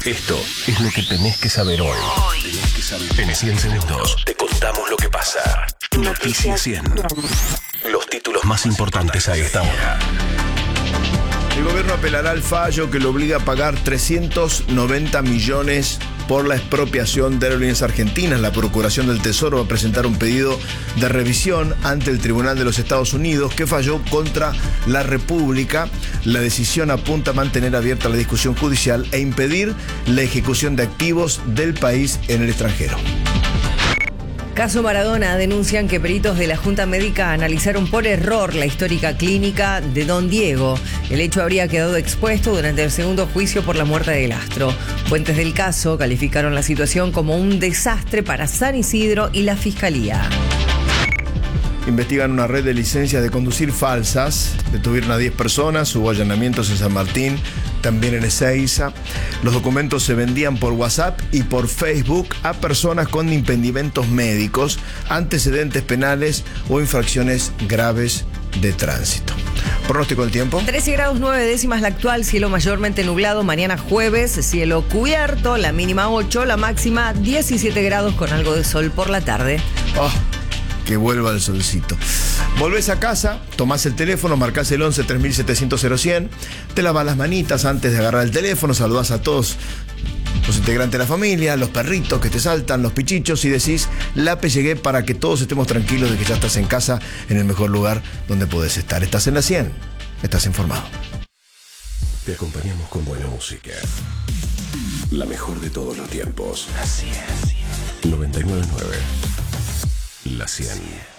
Esto es lo que tenés que saber hoy. En 100 segundos te contamos lo que pasa. Noticias 100. Los títulos más importantes a esta hora. El gobierno apelará al fallo que lo obliga a pagar 390 millones por la expropiación de Aerolíneas Argentinas. La Procuración del Tesoro va a presentar un pedido de revisión ante el Tribunal de los Estados Unidos que falló contra la República. La decisión apunta a mantener abierta la discusión judicial e impedir la ejecución de activos del país en el extranjero. Caso Maradona, denuncian que peritos de la Junta Médica analizaron por error la histórica clínica de Don Diego. El hecho habría quedado expuesto durante el segundo juicio por la muerte del astro. Fuentes del caso calificaron la situación como un desastre para San Isidro y la Fiscalía. Investigan una red de licencias de conducir falsas. Detuvieron a 10 personas, hubo allanamientos en San Martín, también en Ezeiza. Los documentos se vendían por WhatsApp y por Facebook a personas con impedimentos médicos, antecedentes penales o infracciones graves de tránsito. Pronóstico del tiempo. 13 grados 9 décimas la actual, cielo mayormente nublado. Mañana jueves, cielo cubierto, la mínima 8, la máxima 17 grados con algo de sol por la tarde. Que vuelva el solcito. Volvés a casa, tomás el teléfono, marcás el 11 3700 0100, te lavas las manitas antes de agarrar el teléfono, saludás a todos los integrantes de la familia, los perritos que te saltan, los pichichos y decís, Lape, llegué, para que todos estemos tranquilos de que ya estás en casa, en el mejor lugar donde podés estar. Estás en la 100, estás informado. Te acompañamos con buena música. La mejor de todos los tiempos. Así es. 99.9. La 100.